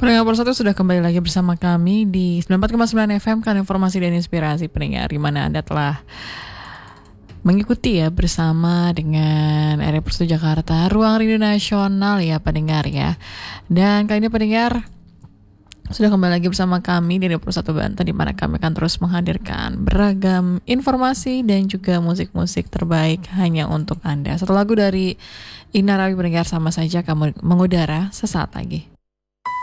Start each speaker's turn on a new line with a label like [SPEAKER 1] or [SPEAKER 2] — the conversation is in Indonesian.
[SPEAKER 1] Pendengar Persatu sudah kembali lagi bersama kami di 94,9 FM kan, informasi dan inspirasi pendengar, di mana Anda telah mengikuti ya bersama dengan RRI Persatu Jakarta, Ruang Rindu Nasional ya pendengar ya. Dan kali ini pendengar sudah kembali lagi bersama kami di RRI Persatu Banten, di mana kami akan terus menghadirkan beragam informasi dan juga musik-musik terbaik hanya untuk Anda. Satu lagu dari Ina Rawi pendengar, sama saja kamu mengudara sesaat lagi.